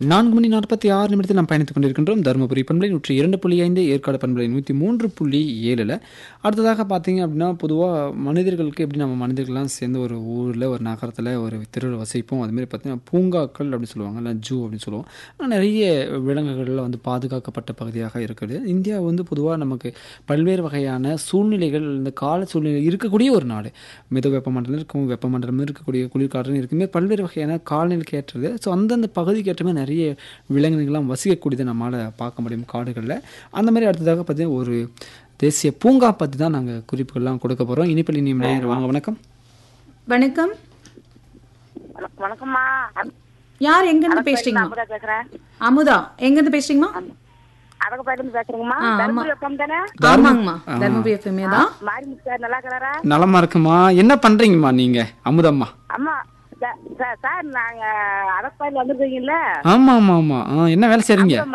4:46 நாம் பயணித்துக் கொண்டிருக்கின்றோம். தருமபுரி பண்பலை 102.5, ஏற்காடு பண்பலை 103.7. அடுத்ததாக பார்த்தீங்க அப்படின்னா, பொதுவாக மனிதர்களுக்கு எப்படி நம்ம மனிதர்கள்லாம் சேர்ந்து ஒரு ஊரில், ஒரு நகரத்தில் ஒரு தெருவில் வசிப்போம். அதுமாரி பார்த்தீங்கன்னா பூங்காக்கள் அப்படின்னு சொல்லுவாங்க, இல்லை ஜூ அப்படின்னு சொல்லுவோம். நிறைய விலங்குகளில் வந்து பாதுகாக்கப்பட்ட பகுதியாக இருக்குது. இந்தியா வந்து பொதுவாக நமக்கு பல்வேறு வகையான சூழ்நிலைகள், இந்த கால சூழ்நிலை இருக்கக்கூடிய ஒரு நாடு. மித வெப்பமண்டலம் இருக்கும், வெப்பமண்டலம் இருக்கக்கூடிய குளிர்காலம் இருக்குமே, பல்வேறு வகையான காலநிலைக்கு ஏற்றது. ஸோ அந்தந்த பகுதிக்கு ஏற்ற மாதிரி நிறைய விலங்குகள்லாம் வசிக்கக்கூடியதை நம்மளால் பார்க்க முடியும் காடுகளில். அந்த மாதிரி அடுத்ததாக பார்த்தீங்கன்னா ஒரு தேசிய பூங்கா பற்றி தான் நாங்கள் குறிப்புகள்லாம் கொடுக்க போகிறோம். இனிப்பில் இனியும் நேயர் வாங்க. வணக்கம். வணக்கம். வணக்கம்மா. யார் எங்கிருந்து பேசுறீங்க? அமுதா பேசுறேன். அமுதா எங்கிருந்து பேசுறீங்கம்மா? அடகப்பாயிலிருந்து பேசுறேங்கம்மா. தர்மபுரி FM தானே? ஆமாங்கம்மா, தர்மபுரி FM தான். மாரிமுத்து சார் நல்லா இருக்கிறாரா? நலமா இருக்குமா? என்ன பண்றீங்கம்மா நீங்க அமுதம்மா? அம்மா சார் நாங்க அடகப்பாயில வந்திருக்கீங்கல்ல? ஆமா ஆமா ஆமா. என்ன வேலை செய்றீங்க?